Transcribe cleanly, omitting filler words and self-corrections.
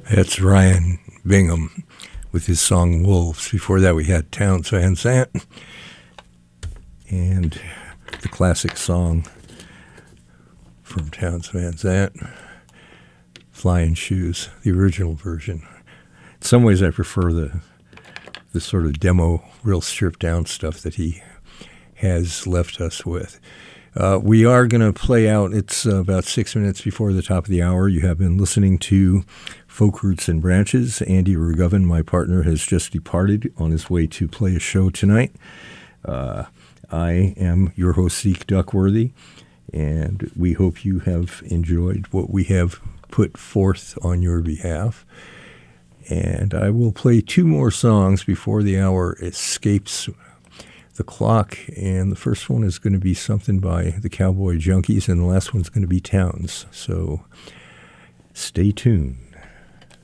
That's Ryan Bingham with his song Wolves. Before that, we had Townes Van Zandt and the classic song from Townes Van Zandt, Flying Shoes, the original version. In some ways, I prefer the sort of demo, real stripped-down stuff that he has left us with. We are going to play out, it's about 6 minutes before the top of the hour. You have been listening to Folk Roots and Branches. Andy Rugovin, my partner, has just departed on his way to play a show tonight. I am your host, Zeke Duckworthy, and we hope you have enjoyed what we have put forth on your behalf. And I will play 2 more songs before the hour escapes the clock, and the first one is going to be something by the Cowboy Junkies, and the last one's going to be Townes. So stay tuned.